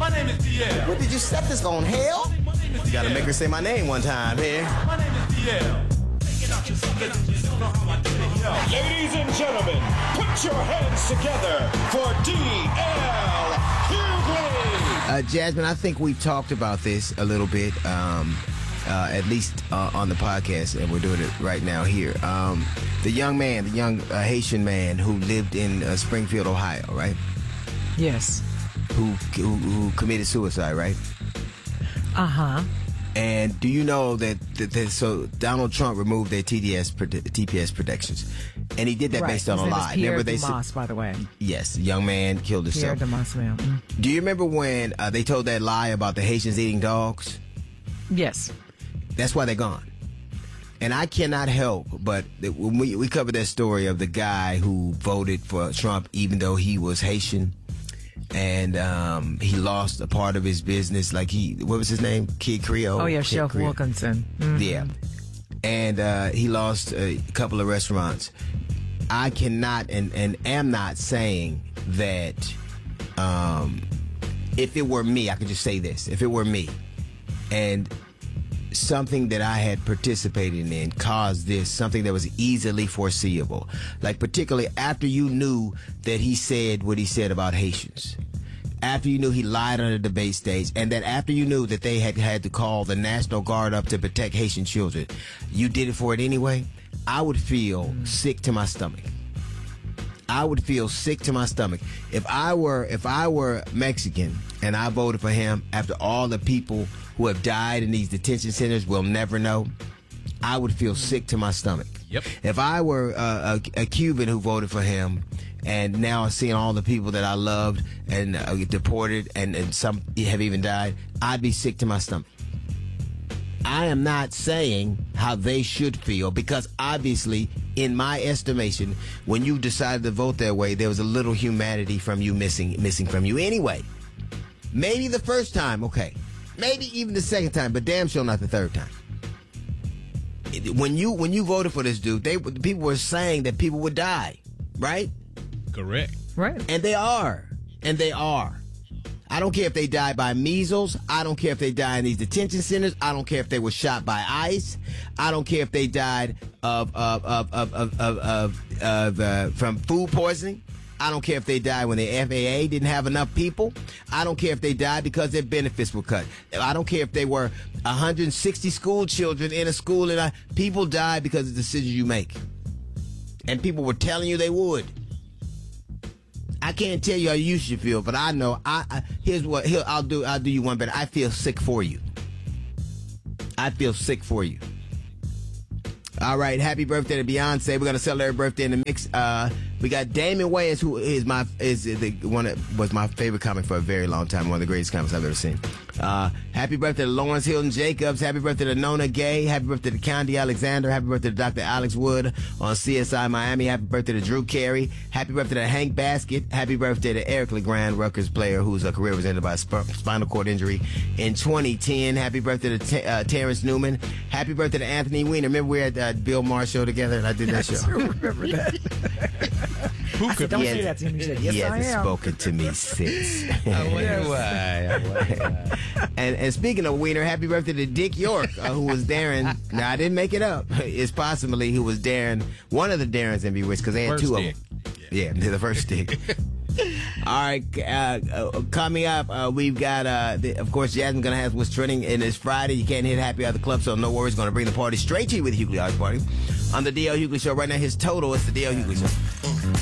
My name is DL. What did you set this on, hell? You gotta make her say my name one time here. My name is DL. Ladies and gentlemen, put your hands together for DL Hughley. Jasmine, I think we've talked about this a little bit, at least on the podcast, and we're doing it right now here. The young Haitian man who lived in Springfield, Ohio, right? Yes. Who committed suicide, right? Uh-huh. And do you know that so Donald Trump removed their TPS protections, and he did that based on a lie. Pierre Dumas, by the way. Yes, young man killed himself. Pierre Dumas, ma'am. Do you remember when they told that lie about the Haitians eating dogs? Yes. That's why they're gone. And I cannot help but when we covered that story of the guy who voted for Trump even though he was Haitian. And he lost a part of his business. Like what was his name? Kid Creole? Oh, yeah, Kid Chef Creole. Wilkinson. Mm-hmm. Yeah. And he lost a couple of restaurants. I cannot and am not saying that if it were me, I could just say this. If it were me and something that I had participated in caused this, something that was easily foreseeable, like particularly after you knew that he said what he said about Haitians, after you knew he lied on the debate stage, and that after you knew that they had to call the National Guard up to protect Haitian children, you did it for it anyway, I would feel sick to my stomach. I would feel sick to my stomach. If I were Mexican and I voted for him after all the people who have died in these detention centers will never know, I would feel sick to my stomach. Yep. If I were a Cuban who voted for him and now seeing all the people that I loved and deported and some have even died, I'd be sick to my stomach. I am not saying how they should feel because obviously, in my estimation, when you decided to vote that way, there was a little humanity from you missing from you anyway. Maybe the first time, okay. Maybe even the second time, but damn sure not the third time. When you voted for this dude, people were saying that people would die, right? Correct. Right. And they are. And they are. I don't care if they die by measles. I don't care if they die in these detention centers. I don't care if they were shot by ICE. I don't care if they died from food poisoning. I don't care if they died when the FAA didn't have enough people. I don't care if they died because their benefits were cut. I don't care if they were 160 school children in a school and people died because of the decisions you make. And people were telling you they would. I can't tell you how you should feel, but I know. I'll do you one better. I feel sick for you. I feel sick for you. All right, happy birthday to Beyonce. We're gonna celebrate her birthday in the mix. We got Damon Wayans, who is the one that was my favorite comic for a very long time, one of the greatest comics I've ever seen. Happy birthday to Lawrence Hilton Jacobs. Happy birthday to Nona Gay. Happy birthday to Condi Alexander. Happy birthday to Dr. Alex Wood on CSI Miami. Happy birthday to Drew Carey. Happy birthday to Hank Baskett. Happy birthday to Eric LeGrand, Rutgers player whose career was ended by a spinal cord injury in 2010. Happy birthday to Terrence Newman. Happy birthday to Anthony Weiner. Remember we were at Bill Maher show together and I did that show. I remember that. Who could Don't say that to me. He said, yes, he I hasn't am. spoken to me since. I wonder why. And speaking of Wiener, happy birthday to Dick York, who was Darren. Now, I didn't make it up. It's possibly who was Darren, one of the Darrens in Bewitched, because they had First two Dick. of them. Yeah, the first Dick. All right, coming up, we've got, of course, Jasmine going to have what's trending, and it's Friday. You can't hit Happy Hour at the club, so no worries. Going to bring the party straight to you with the Hughley House Party. On the DL Hughley Show right now, his total is the DL Hughley Show.